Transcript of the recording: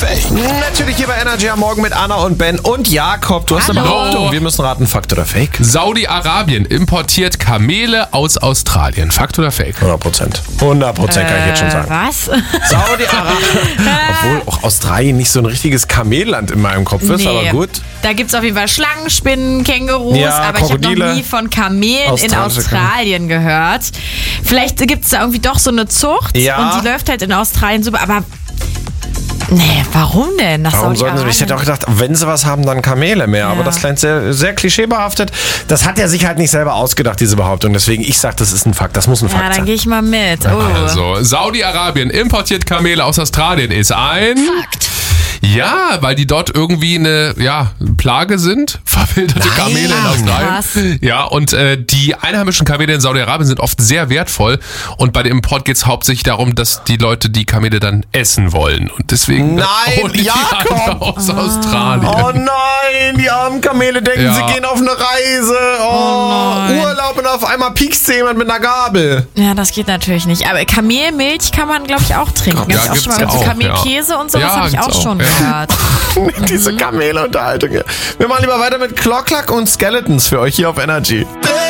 Fake? Natürlich hier bei Energy am Morgen mit Anna und Ben und Jakob. Du hast eine Hallo. Behauptung. Wir müssen raten, Fakt oder Fake? Saudi-Arabien importiert Kamele aus Australien. Fakt oder Fake? 100%. 100% kann ich jetzt schon sagen. Was? Saudi-Arabien. Obwohl auch Australien nicht so ein richtiges Kamelland in meinem Kopf ist, aber gut. Da gibt es auf jeden Fall Schlangen, Spinnen, Kängurus, Ja, aber ich habe Krokodile. noch nie von Kamelen in Australische Australien gehört. Vielleicht gibt es da irgendwie doch so eine Zucht Ja. und die läuft halt in Australien super, aber nee, warum denn? Nach Warum sollten sie? Ich hätte auch gedacht, wenn sie was haben, dann Kamele mehr. Aber das klingt sehr, sehr klischeebehaftet. Das hat er sich halt nicht selber ausgedacht, diese Behauptung. Deswegen, ich sag, das ist ein Fakt. Das muss ein Ja, Fakt dann sein. gehe ich mal mit. Oh. Also, Saudi-Arabien importiert Kamele aus Australien ist ein... Fakt. Ja, weil die dort irgendwie eine Plage sind. Verwilderte Kamele in Australien. krass. Ja, und die einheimischen Kamele in Saudi-Arabien sind oft sehr wertvoll. Und bei dem Import geht es hauptsächlich darum, dass die Leute die Kamele dann essen wollen. Und deswegen Nein, holen die Jakob! alle aus Australien. Oh nein, die armen Kamele denken, Ja. sie gehen auf eine Reise. Oh, nein. Urlaub und auf einmal piekst jemand mit einer Gabel. Ja, das geht natürlich nicht. Aber Kamelmilch kann man, glaube ich, auch trinken. Ja, Hab ich auch schon mal gibt's so auch, Kamelkäse und sowas Ja, habe ich gibt's auch auch, schon ja. gehört. Diese Kamele-Unterhaltung hier. Wir machen lieber weiter mit Clock und Skeletons für euch hier auf Energy.